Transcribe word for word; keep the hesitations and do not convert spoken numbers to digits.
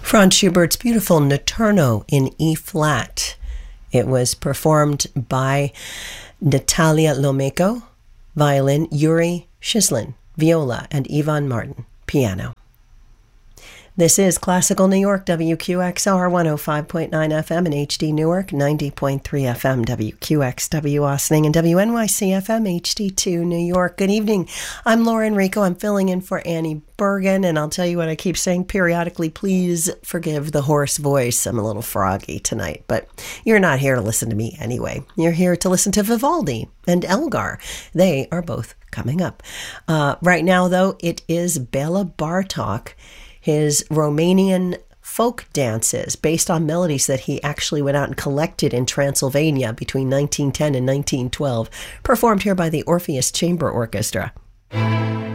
Franz Schubert's beautiful Notturno in E flat. It was performed by Natalia Lomeko, violin, Yuri Shislin, viola, and Ivan Martin, piano. This is Classical New York, W Q X R one oh five point nine F M and H D Newark, ninety point three F M, W Q X W Austining, and W N Y C F M H D two New York. Good evening. I'm Lauren Rico. I'm filling in for Annie Bergen, and I'll tell you what I keep saying periodically, please forgive the hoarse voice. I'm a little froggy tonight, but you're not here to listen to me anyway. You're here to listen to Vivaldi and Elgar. They are both coming up. Uh, right now, though, it is Bela Bartok, his Romanian folk dances based on melodies that he actually went out and collected in Transylvania between nineteen ten and nineteen twelve, performed here by the Orpheus Chamber Orchestra.